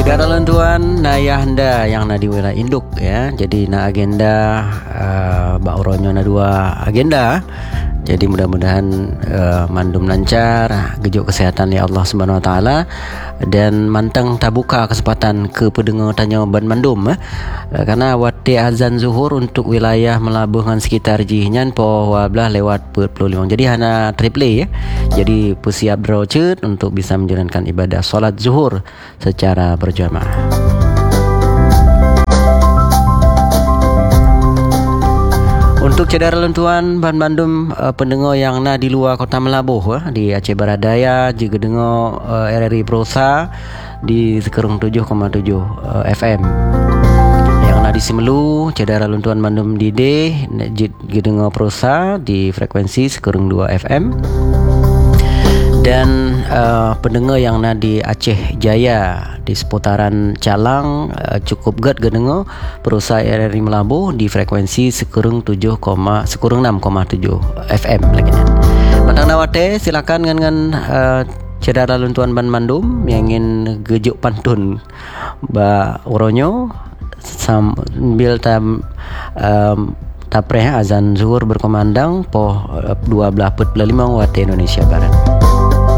Kadalan tuan na yahanda yang na di wilayah induk ya. Jadi na agenda bauronyo na dua agenda. Jadi mudah-mudahan mandum lancar, gejuk kesehatan ya Allah Subhanahu Wa Taala, dan mantang tabuka kesempatan ke pendengar tanya ban mandum karena waktu azan zuhur untuk wilayah melabuhan sekitar jihnyan po wablah lewat 45. Jadi hana triple ya. Jadi persiap berocet untuk bisa menjalankan ibadah solat zuhur secara berjamaah. Untuk cedera lentuan ban bandum pendengar yang na di luar kota Melabuh di Aceh Barat Daya juga dengar RRI Prosa di Sekerung 7,7 FM. Yang na di Simelu cedera lentuan bandum di D juga dengar Prosa di frekuensi Sekerung 2 FM. Dan pendengar yang na di Aceh Jaya di seputaran Calang cukup gad gedengo perusahaan RRI Melabuh di frekuensi Sekurung 6,7 FM lagi. Matang nawate silakan dengan cedera luntuan ban mandum yang ingin gejuk pantun ba uronyo sambil tapreh azan zuhur berkumandang po 12.5 waktu Indonesia Barat.